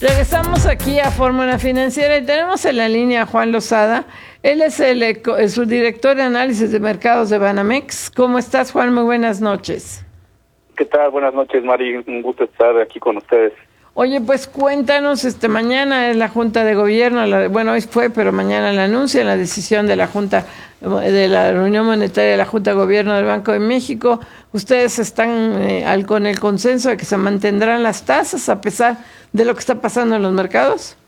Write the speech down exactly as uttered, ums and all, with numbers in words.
Regresamos aquí a Fórmula Financiera y tenemos en la línea a Juan Lozada. Él es el, el subdirector de análisis de mercados de Banamex. ¿Cómo estás, Juan? Muy buenas noches. ¿Qué tal? Buenas noches, Mari. Un gusto estar aquí con ustedes. Oye, pues cuéntanos, este mañana es la Junta de Gobierno, la, bueno, hoy fue, pero mañana la anuncia la decisión de la Junta, de la reunión monetaria de la Junta de Gobierno del Banco de México. Ustedes están eh, al, con el consenso de que se mantendrán las tasas a pesar de lo que está pasando en los mercados.